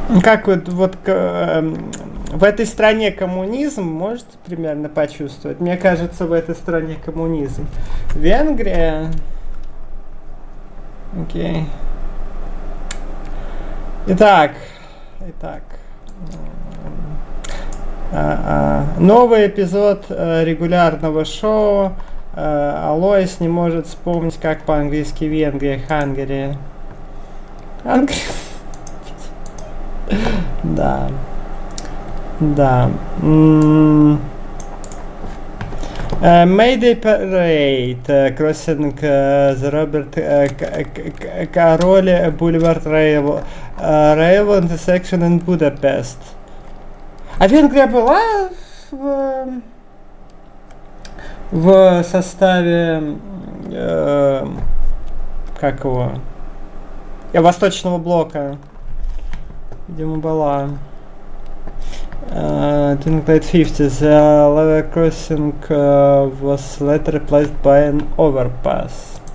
Как в этой стране коммунизм, можете примерно почувствовать? Мне кажется, в этой стране коммунизм. Венгрия. Окей. Итак. Новый эпизод регулярного шоу. Алоис не может вспомнить, как по-английски Венгрия. Hungary. Да. Mayday Parade, crossing the Robert Karol Boulevard Railway intersection in Budapest. А Венгрия была в составе как его? Восточного блока. Видимо, была. During late 50s, the level crossing was later replaced by an overpass.